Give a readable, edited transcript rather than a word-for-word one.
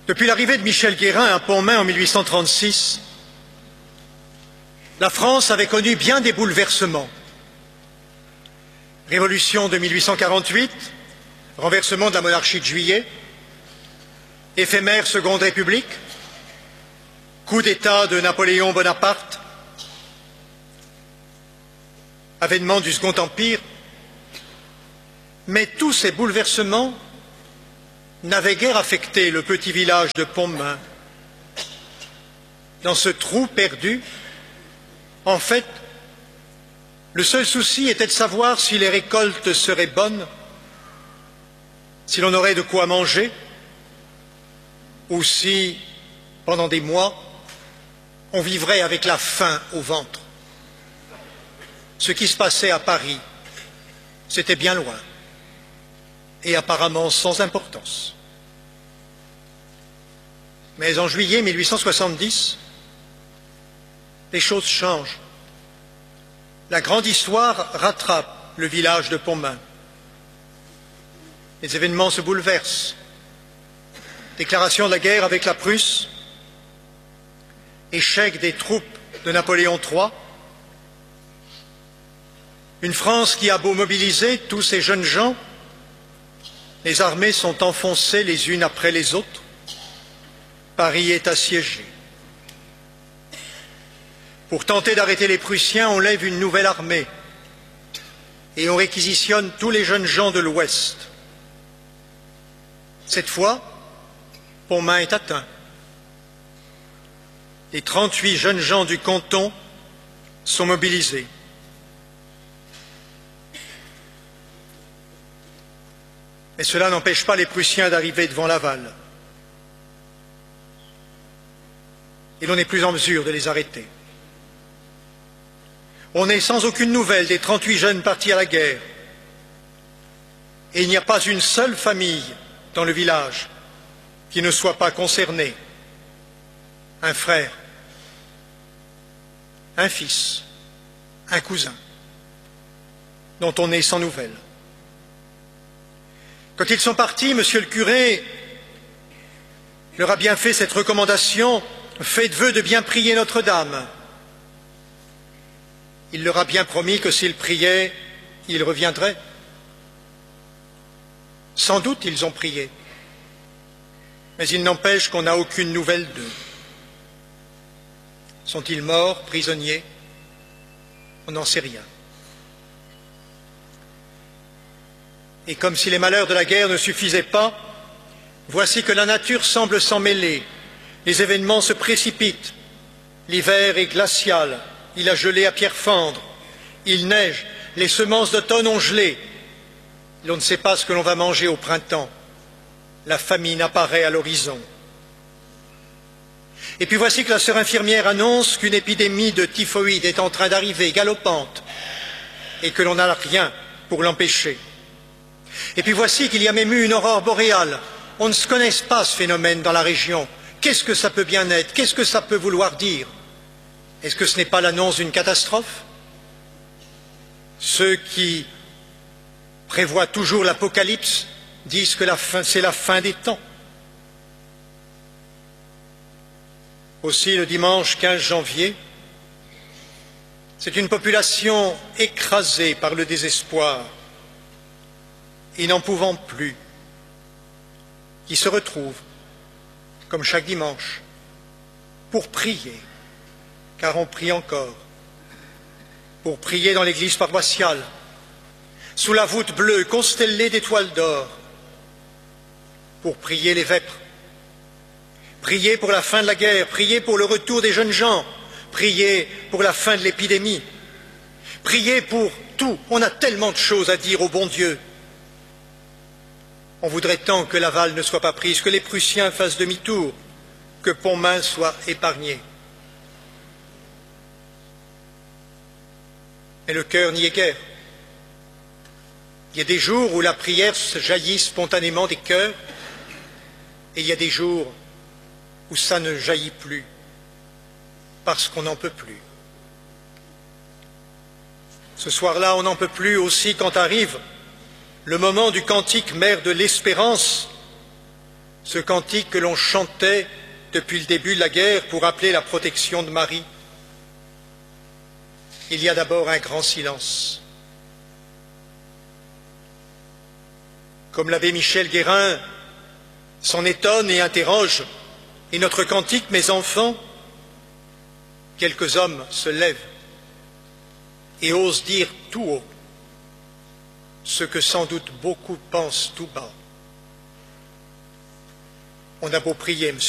Depuis l'arrivée de Michel Guérin à Pontmain en 1836, la France avait connu bien des bouleversements. Révolution de 1848, renversement de la monarchie de Juillet, éphémère Seconde République, coup d'État de Napoléon Bonaparte, avènement du Second Empire, mais tous ces bouleversements n'avaient guère affecté le petit village de Pontmain. Dans ce trou perdu, en fait, le seul souci était de savoir si les récoltes seraient bonnes, si l'on aurait de quoi manger, ou si, pendant des mois, on vivrait avec la faim au ventre. Ce qui se passait à Paris, c'était bien loin, et apparemment sans importance. Mais en juillet 1870, les choses changent. La grande histoire rattrape le village de Pontmain. Les événements se bouleversent. Déclaration de la guerre avec la Prusse, échec des troupes de Napoléon III, une France qui a beau mobiliser tous ces jeunes gens, les armées sont enfoncées les unes après les autres, Paris est assiégé. Pour tenter d'arrêter les Prussiens, on lève une nouvelle armée et on réquisitionne tous les jeunes gens de l'Ouest. Cette fois, Pontmain est atteint. Les 38 jeunes gens du canton sont mobilisés. Mais cela n'empêche pas les Prussiens d'arriver devant Laval. Et l'on n'est plus en mesure de les arrêter. On est sans aucune nouvelle des 38 jeunes partis à la guerre. Et il n'y a pas une seule famille dans le village qui ne soit pas concernée. Un frère, un fils, un cousin, dont on est sans nouvelles. Quand ils sont partis, monsieur le curé leur a bien fait cette recommandation: faites vœu de bien prier Notre-Dame. Il leur a bien promis que s'ils priaient, ils reviendraient. Sans doute ils ont prié, mais il n'empêche qu'on n'a aucune nouvelle d'eux. Sont-ils morts, prisonniers? On n'en sait rien. Et comme si les malheurs de la guerre ne suffisaient pas, voici que la nature semble s'en mêler. Les événements se précipitent. L'hiver est glacial, il a gelé à pierre fendre, il neige, les semences d'automne ont gelé. L'on ne sait pas ce que l'on va manger au printemps. La famine apparaît à l'horizon. Et puis voici que la sœur infirmière annonce qu'une épidémie de typhoïde est en train d'arriver, galopante, et que l'on n'a rien pour l'empêcher. Et puis voici qu'il y a même eu une aurore boréale. On ne se connaisse pas ce phénomène dans la région. Qu'est-ce que ça peut bien être? Qu'est-ce que ça peut vouloir dire? Est-ce que ce n'est pas l'annonce d'une catastrophe? Ceux qui prévoient toujours l'apocalypse disent que c'est la fin des temps. Aussi, le dimanche 15 janvier, c'est une population écrasée par le désespoir et n'en pouvant plus, qui se retrouve, comme chaque dimanche, pour prier, car on prie encore, pour prier dans l'église paroissiale, sous la voûte bleue constellée d'étoiles d'or, pour prier les vêpres, prier pour la fin de la guerre, prier pour le retour des jeunes gens, prier pour la fin de l'épidémie, prier pour tout. On a tellement de choses à dire au bon Dieu. On voudrait tant que Laval ne soit pas prise, que les Prussiens fassent demi-tour, que Pontmain soit épargné. Mais le cœur n'y est guère. Il y a des jours où la prière jaillit spontanément des cœurs, et il y a des jours où ça ne jaillit plus, parce qu'on n'en peut plus. Ce soir-là, on n'en peut plus aussi quand arrive le moment du cantique Mère de l'Espérance, ce cantique que l'on chantait depuis le début de la guerre pour appeler la protection de Marie. Il y a d'abord un grand silence. Comme l'abbé Michel Guérin s'en étonne et interroge, et notre cantique, mes enfants, quelques hommes se lèvent et osent dire tout haut ce que sans doute beaucoup pensent tout bas. On a beau prier,